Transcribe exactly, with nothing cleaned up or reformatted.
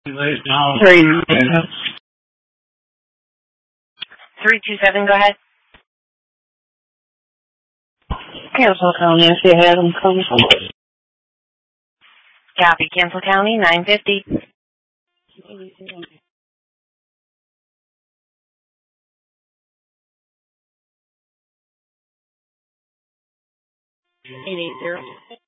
Three. Three two seven. Go ahead. Cancel County. If you had them come. Copy. Cancel County. Nine fifty. Eight eight zero.